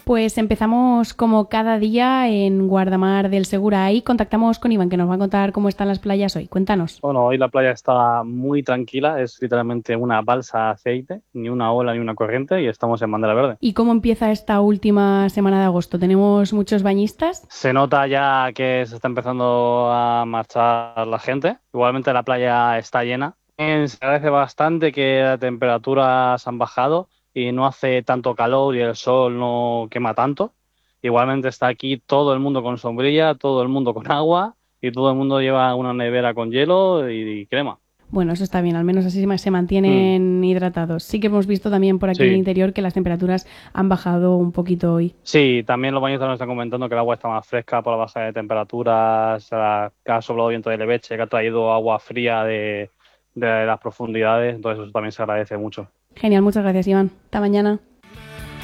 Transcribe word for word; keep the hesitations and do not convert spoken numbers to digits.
Pues empezamos como cada día en Guardamar del Segura y contactamos con Iván, que nos va a contar cómo están las playas hoy. Cuéntanos. Bueno, hoy la playa está muy tranquila, es literalmente una balsa de aceite, ni una ola ni una corriente y estamos en bandera verde. ¿Y cómo empieza esta última semana de agosto? ¿Tenemos muchos bañistas? Se nota ya que se está empezando a marchar la gente, igualmente la playa está llena. Eh, Se agradece bastante que las temperaturas han bajado y no hace tanto calor y el sol no quema tanto. Igualmente está aquí todo el mundo con sombrilla, todo el mundo con agua y todo el mundo lleva una nevera con hielo y, y crema. Bueno, eso está bien, al menos así se Mm, mantienen hidratados. Sí que hemos visto también por aquí en el sí. interior que las temperaturas han bajado un poquito hoy. Sí, también los bañistas nos están comentando que el agua está más fresca por la baja de temperaturas, eh, que ha soplado viento de leveche, que ha traído agua fría de, de las profundidades, entonces eso también se agradece mucho. Genial, muchas gracias, Iván. Hasta mañana.